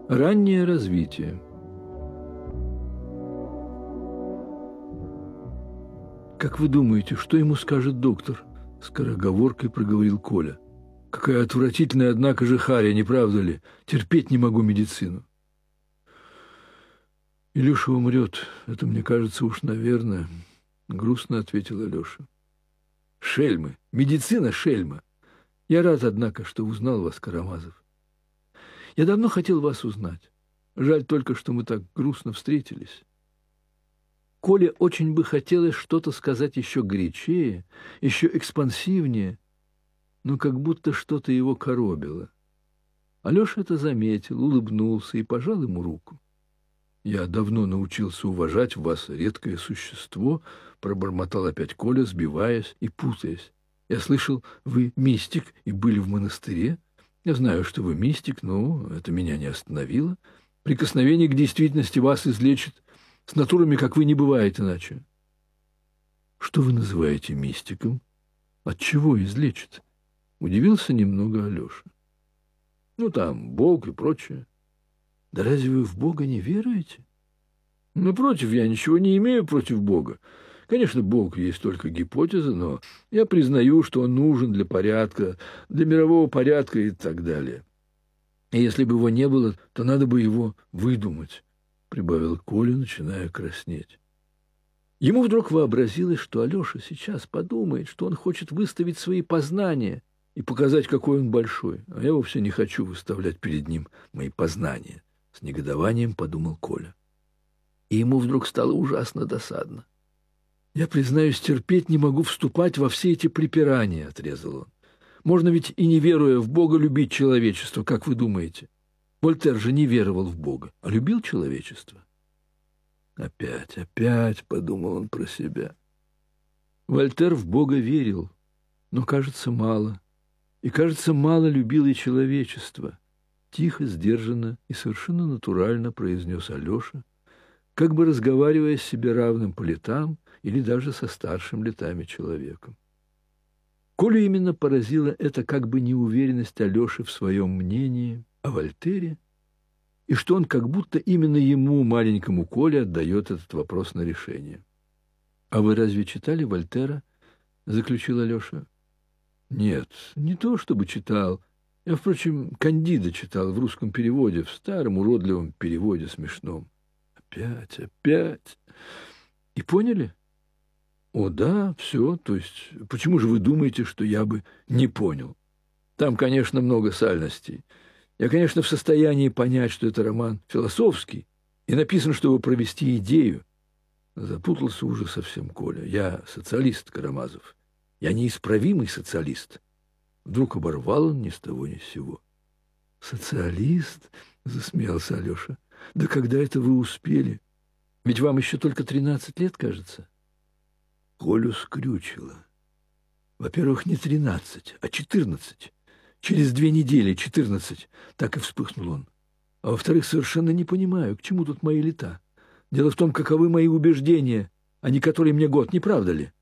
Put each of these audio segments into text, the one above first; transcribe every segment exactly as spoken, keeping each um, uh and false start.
Раннее развитие. «Как вы думаете, что ему скажет доктор?» – скороговоркой проговорил Коля. «Какая отвратительная, однако же, харя, не правда ли? Терпеть не могу медицину». «Илюша умрет, это, мне кажется, уж наверное», – грустно ответил Алеша. «Шельмы! Медицина шельма! Я рад, однако, что узнал вас, Карамазов. Я давно хотел вас узнать. Жаль только, что мы так грустно встретились». Коле очень бы хотелось что-то сказать еще горячее, еще экспансивнее, но как будто что-то его коробило. Алеша это заметил, улыбнулся и пожал ему руку. «Я давно научился уважать в вас редкое существо», — пробормотал опять Коля, сбиваясь и путаясь. «Я слышал, вы мистик и были в монастыре. Я знаю, что вы мистик, но это меня не остановило. Прикосновение к действительности вас излечит. С натурами, как вы, не бывает иначе». «Что вы называете мистиком? От чего излечит?» — удивился немного Алеша. «Ну, там, Бог и прочее». «Да разве вы в Бога не веруете?» «Напротив, я ничего не имею против Бога. Конечно, Бог есть только гипотеза, но я признаю, что он нужен для порядка, для мирового порядка и так далее. И если бы его не было, то надо бы его выдумать», — прибавил Коля, начиная краснеть. Ему вдруг вообразилось, что Алеша сейчас подумает, что он хочет выставить свои познания и показать, какой он большой, а я вовсе не хочу выставлять перед ним мои познания. С негодованием подумал Коля. И ему вдруг стало ужасно досадно. «Я, признаюсь, терпеть не могу вступать во все эти припирания», — отрезал он. «Можно ведь и не веруя в Бога любить человечество, как вы думаете? Вольтер же не веровал в Бога, а любил человечество». «Опять, опять», — подумал он про себя. Вольтер в Бога верил, но, кажется, мало. И, кажется, мало любил и человечество. Тихо, сдержанно и совершенно натурально произнес Алеша, как бы разговаривая с себе равным по летам или даже со старшим летами человеком. Колю именно поразила эта как бы неуверенность Алеши в своем мнении о Вольтере, и что он как будто именно ему, маленькому Коле, отдает этот вопрос на решение. «А вы разве читали Вольтера?» — заключил Алеша. «Нет, не то чтобы читал. Я, впрочем, Кандида читал в русском переводе, в старом уродливом переводе смешном». «Опять, опять. И поняли?» «О, да, все. То есть, почему же вы думаете, что я бы не понял? Там, конечно, много сальностей. Я, конечно, в состоянии понять, что это роман философский и написан, чтобы провести идею». Запутался уже совсем Коля. «Я социалист, Карамазов. Я неисправимый социалист». Вдруг оборвал он ни с того ни с сего. «Социалист?» — засмеялся Алеша. «Да когда это вы успели? Ведь вам еще только тринадцать лет, кажется». Колю скрючило. Во-первых, не тринадцать, а четырнадцать. Через две недели четырнадцать. Так и вспыхнул он. А во-вторых, совершенно не понимаю, к чему тут мои лета. Дело в том, каковы мои убеждения, а не который мне год, не правда ли?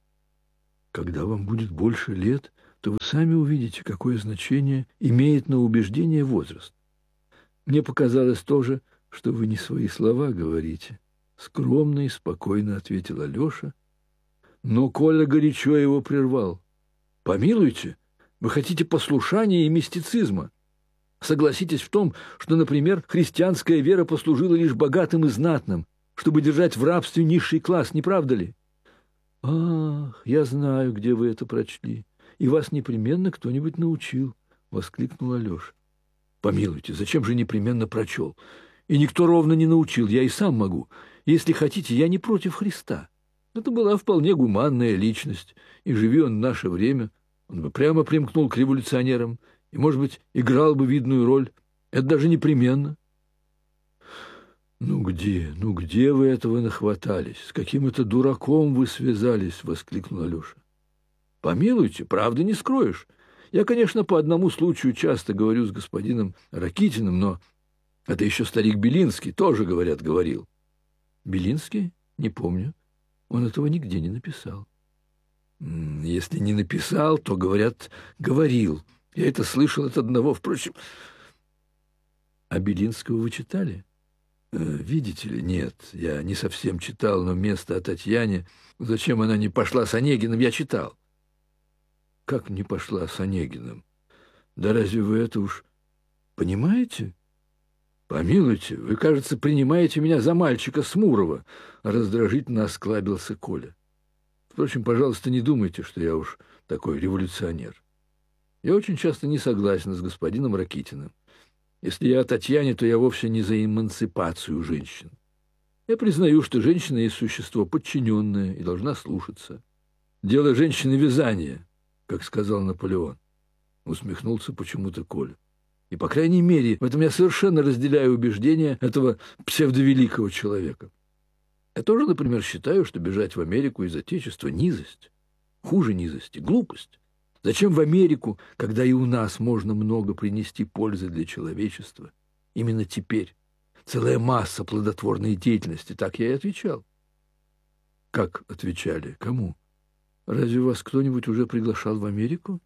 Когда вам будет больше лет, то вы сами увидите, какое значение имеет на убеждение возраст. Мне показалось тоже, что вы не свои слова говорите. Скромно и спокойно ответил Алеша, но Коля горячо его прервал. «Помилуйте, вы хотите послушания и мистицизма. Согласитесь в том, что, например, христианская вера послужила лишь богатым и знатным, чтобы держать в рабстве низший класс, не правда ли?» «Ах, я знаю, где вы это прочли, и вас непременно кто-нибудь научил», — воскликнул Алеша. «Помилуйте, зачем же непременно прочел? И никто ровно не научил, я и сам могу. Если хотите, я не против Христа. Это была вполне гуманная личность, и живи он в наше время, он бы прямо примкнул к революционерам и, может быть, играл бы видную роль. Это даже непременно». «Ну где, ну где вы этого нахватались? С каким это дураком вы связались?» — воскликнул Алеша. «Помилуйте, правды не скроешь. Я, конечно, по одному случаю часто говорю с господином Ракитиным, но это еще старик Белинский тоже, говорят, говорил». «Белинский? Не помню. Он этого нигде не написал». «Если не написал, то, говорят, говорил. Я это слышал от одного, впрочем...» А Белинского вы читали? Э, видите ли, нет, я не совсем читал, но место о Татьяне, зачем она не пошла с Онегиным, я читал. Как не пошла с Онегиным? Да разве вы это уж понимаете? Помилуйте, вы, кажется, принимаете меня за мальчика Смурова, раздражительно осклабился Коля. Впрочем, пожалуйста, не думайте, что я уж такой революционер. Я очень часто не согласен с господином Ракитиным. Если я о Татьяне, то я вовсе не за эмансипацию женщин. Я признаю, что женщина есть существо подчиненное и должна слушаться. Дело женщины — вязание, как сказал Наполеон. Усмехнулся почему-то Коля. И, по крайней мере, в этом я совершенно разделяю убеждения этого псевдовеликого человека. Я тоже, например, считаю, что бежать в Америку из Отечества — низость. Хуже низости — глупость. Зачем в Америку, когда и у нас можно много принести пользы для человечества? Именно теперь. Целая масса плодотворной деятельности. Так я и отвечал. Как отвечали? Кому? Разве вас кто-нибудь уже приглашал в Америку?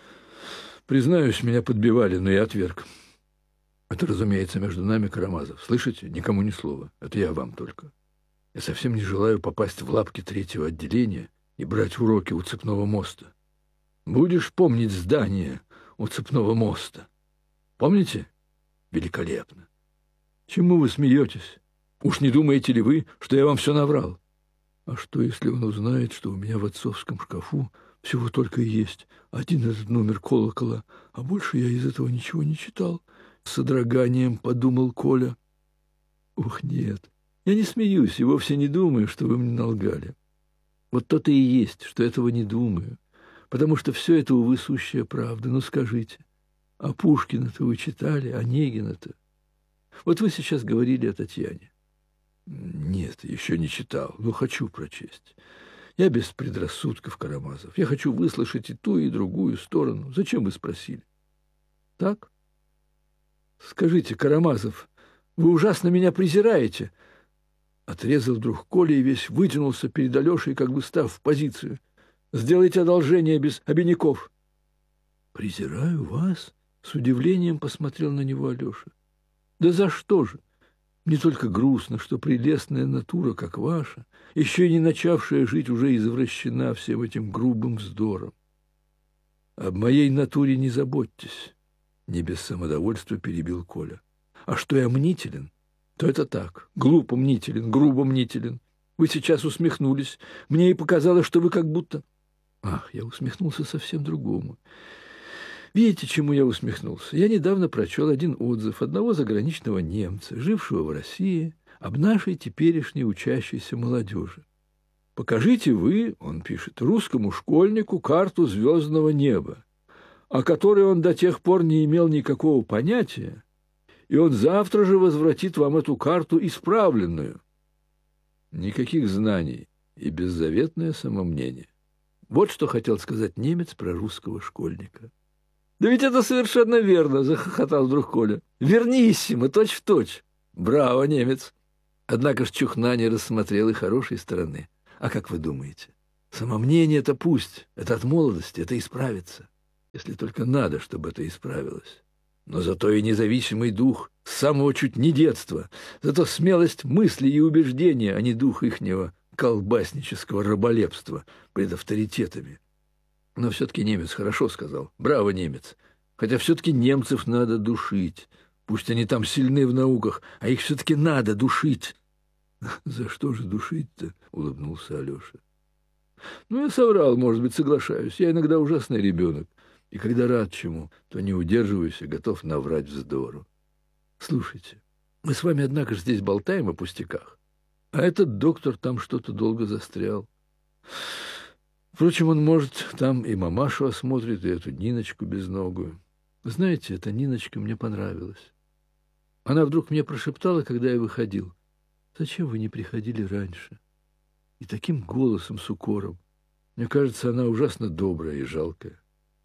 Признаюсь, меня подбивали, но я отверг. Это, разумеется, между нами, Карамазов. Слышите? Никому ни слова. Это я вам только. Я совсем не желаю попасть в лапки третьего отделения и брать уроки у Цепного моста. Будешь помнить здание у Цепного моста? Помните? Великолепно. Чему вы смеетесь? Уж не думаете ли вы, что я вам все наврал? А что, если он узнает, что у меня в отцовском шкафу всего только и есть один этот номер колокола, а больше я из этого ничего не читал? С содроганием подумал Коля. Ух, нет, я не смеюсь и вовсе не думаю, что вы мне налгали. Вот то-то и есть, что этого не думаю, потому что все это, увы, сущая правда. Ну скажите, а Пушкина-то вы читали, Онегина-то? Вот вы сейчас говорили о Татьяне. Нет, еще не читал, но хочу прочесть. Я без предрассудков, Карамазов. Я хочу выслушать и ту, и другую сторону. Зачем вы спросили? Так? Скажите, Карамазов, вы ужасно меня презираете. Отрезал вдруг Коля и весь вытянулся перед Алешей, как бы став в позицию. Сделайте одолжение без обиняков. Презираю вас? С удивлением посмотрел на него Алеша. Да за что же? Мне только грустно, что прелестная натура, как ваша, еще и не начавшая жить, уже извращена всем этим грубым вздором. Об моей натуре не заботьтесь, не без самодовольства перебил Коля. А что я мнителен, то это так, глупо мнителен, грубо мнителен. Вы сейчас усмехнулись, мне и показалось, что вы как будто... Ах, я усмехнулся совсем другому. Видите, чему я усмехнулся? Я недавно прочел один отзыв одного заграничного немца, жившего в России, об нашей теперешней учащейся молодежи. «Покажите вы, — он пишет, — русскому школьнику карту звездного неба, о которой он до тех пор не имел никакого понятия, и он завтра же возвратит вам эту карту исправленную». Никаких знаний и беззаветное самомнение. Вот что хотел сказать немец про русского школьника. «Да ведь это совершенно верно!» — захохотал вдруг Коля. «Верниссимо, точь-в-точь! Браво, немец!» Однако ж Чухна не рассмотрел и хорошей стороны. А как вы думаете? Самомнение-то пусть, это от молодости, это исправится. Если только надо, чтобы это исправилось. Но зато и независимый дух с самого чуть не детства, зато смелость мысли и убеждения, а не дух ихнего колбаснического раболепства пред авторитетами. Но все-таки немец хорошо сказал. Браво, немец. Хотя все-таки немцев надо душить. Пусть они там сильны в науках, а их все-таки надо душить. За что же душить-то? Улыбнулся Алеша. Ну, я соврал, может быть, соглашаюсь. Я иногда ужасный ребенок. И когда рад чему, то не удерживаюсь и готов наврать вздору. Слушайте, мы с вами, однако же, здесь болтаем о пустяках. А этот доктор там что-то долго застрял. Впрочем, он, может, там и мамашу осмотрит, и эту Ниночку безногую. Знаете, эта Ниночка мне понравилась. Она вдруг мне прошептала, когда я выходил: «Зачем вы не приходили раньше?» И таким голосом с укором. Мне кажется, она ужасно добрая и жалкая.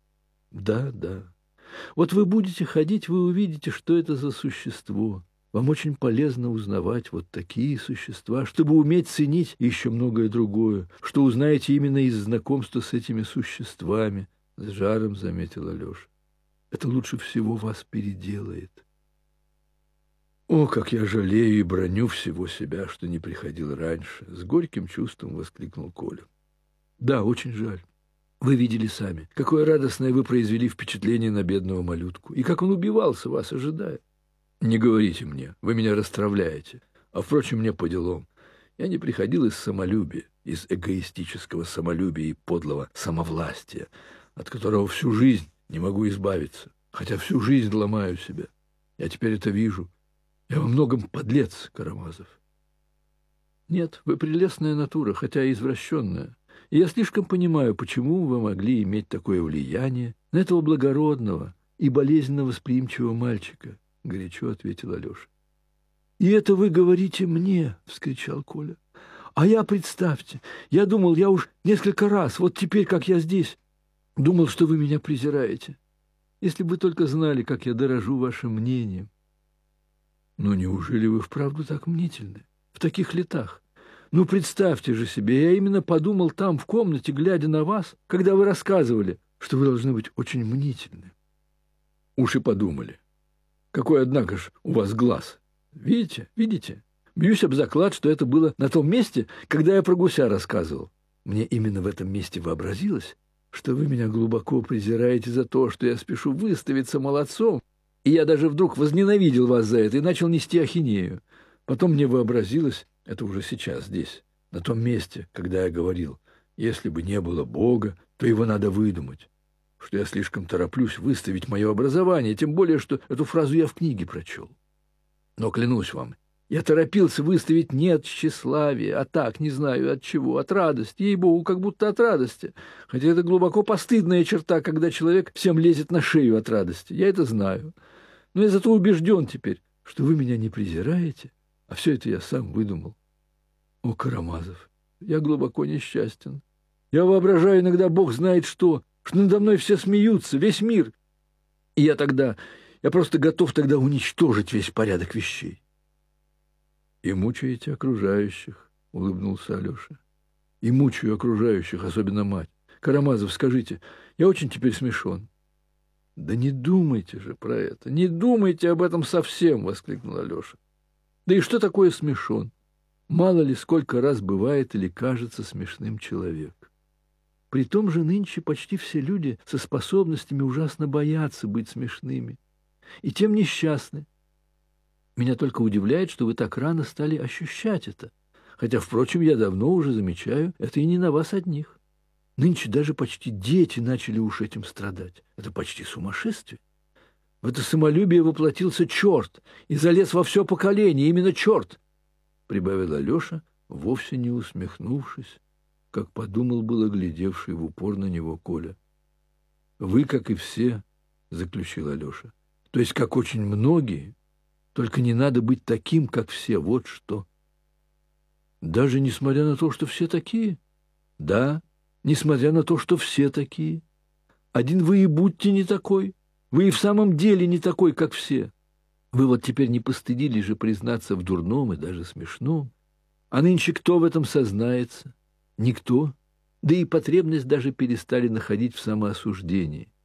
Да, да. Вот вы будете ходить, вы увидите, что это за существо. Вам очень полезно узнавать вот такие существа, чтобы уметь ценить еще многое другое, что узнаете именно из знакомства с этими существами, — с жаром заметил Алеша. Это лучше всего вас переделает. О, как я жалею и броню всего себя, что не приходил раньше, с горьким чувством воскликнул Коля. Да, очень жаль. Вы видели сами, какое радостное вы произвели впечатление на бедного малютку, и как он убивался, вас ожидая. Не говорите мне, вы меня расстравляете. А, впрочем, мне по делам. Я не приходил из самолюбия, из эгоистического самолюбия и подлого самовластия, от которого всю жизнь не могу избавиться, хотя всю жизнь ломаю себя. Я теперь это вижу. Я во многом подлец, Карамазов. Нет, вы прелестная натура, хотя и извращенная. И я слишком понимаю, почему вы могли иметь такое влияние на этого благородного и болезненно восприимчивого мальчика, — горячо ответил Алеша. — И это вы говорите мне, — вскричал Коля. — А я, представьте, я думал, я уж несколько раз, вот теперь, как я здесь, думал, что вы меня презираете. Если бы вы только знали, как я дорожу вашим мнением. Ну, неужели вы вправду так мнительны? В таких летах? Ну, представьте же себе, я именно подумал там, в комнате, глядя на вас, когда вы рассказывали, что вы должны быть очень мнительны. Уж и подумали. Какой, однако ж, у вас глаз. Видите, видите? Бьюсь об заклад, что это было на том месте, когда я про гуся рассказывал. Мне именно в этом месте вообразилось, что вы меня глубоко презираете за то, что я спешу выставиться молодцом, и я даже вдруг возненавидел вас за это и начал нести ахинею. Потом мне вообразилось, это уже сейчас здесь, на том месте, когда я говорил, если бы не было Бога, то его надо выдумать, что я слишком тороплюсь выставить мое образование, тем более, что эту фразу я в книге прочел. Но, клянусь вам, я торопился выставить не от тщеславия, а так, не знаю от чего, от радости, ей-богу, как будто от радости. Хотя это глубоко постыдная черта, когда человек всем лезет на шею от радости. Я это знаю. Но я зато убежден теперь, что вы меня не презираете, а все это я сам выдумал. О, Карамазов, я глубоко несчастен. Я воображаю иногда, Бог знает что, что надо мной все смеются, весь мир. И я тогда, я просто готов тогда уничтожить весь порядок вещей. И мучаете окружающих, — улыбнулся Алеша. И мучаю окружающих, особенно мать. Карамазов, скажите, я очень теперь смешон. Да не думайте же про это, не думайте об этом совсем, — воскликнул Алеша. Да и что такое смешон? Мало ли сколько раз бывает или кажется смешным человек. При том же нынче почти все люди со способностями ужасно боятся быть смешными. И тем несчастны. Меня только удивляет, что вы так рано стали ощущать это. Хотя, впрочем, я давно уже замечаю, это и не на вас одних. Нынче даже почти дети начали уж этим страдать. Это почти сумасшествие. В это самолюбие воплотился черт и залез во все поколение, именно черт, — прибавил Алеша, вовсе не усмехнувшись, как подумал было глядевший в упор на него Коля. — Вы, как и все, — заключил Алеша, — то есть как очень многие, только не надо быть таким, как все, вот что. Даже несмотря на то, что все такие? Да, несмотря на то, что все такие. Один вы и будьте не такой. Вы и в самом деле не такой, как все. Вы вот теперь не постыдились же признаться в дурном и даже смешном. А нынче кто в этом сознается? Никто. Да и потребность даже перестали находить в самоосуждении.